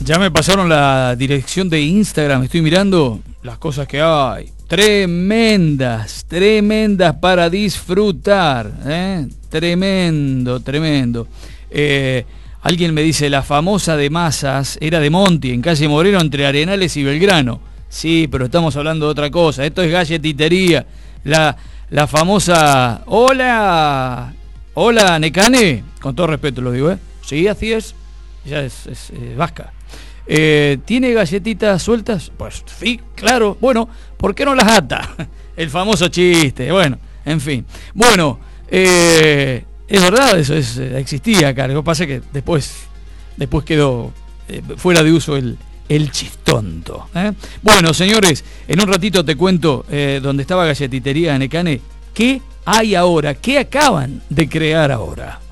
Ya me pasaron la dirección de Instagram, estoy mirando las cosas que hay. Tremendas para disfrutar, ¿eh? Tremendo. Alguien me dice, la famosa de Masas era de Monti, en calle Moreno, entre Arenales y Belgrano. Sí, pero estamos hablando de otra cosa. Esto es galletitería. La famosa... Hola, Necane. Con todo respeto lo digo, ¿eh? Sí, así es. Ella es vasca. ¿Tiene galletitas sueltas? Pues sí, claro. Bueno, ¿por qué no las ata? El famoso chiste. Bueno, en fin. Bueno, es verdad, eso existía acá. Lo que pasa es que después quedó fuera de uso el chistonto, ¿eh? Bueno, señores, en un ratito te cuento donde estaba Galletitería Necane. ¿Qué hay ahora? ¿Qué acaban de crear ahora?